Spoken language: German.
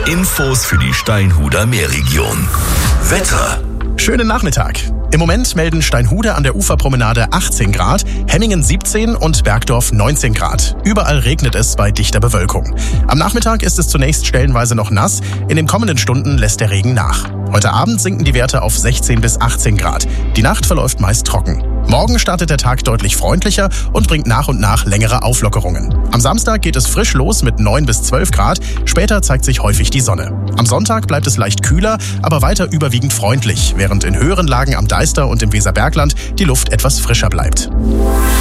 Infos für die Steinhuder Meerregion. Wetter. Schönen Nachmittag. Im Moment melden Steinhude an der Uferpromenade 18 Grad, Hemmingen 17 und Bergdorf 19 Grad. Überall regnet es bei dichter Bewölkung. Am Nachmittag ist es zunächst stellenweise noch nass, in den kommenden Stunden lässt der Regen nach. Heute Abend sinken die Werte auf 16 bis 18 Grad. Die Nacht verläuft meist trocken. Morgen startet der Tag deutlich freundlicher und bringt nach und nach längere Auflockerungen. Am Samstag geht es frisch los mit 9 bis 12 Grad, später zeigt sich häufig die Sonne. Am Sonntag bleibt es leicht kühler, aber weiter überwiegend freundlich, während in höheren Lagen am Deister und im Weserbergland die Luft etwas frischer bleibt.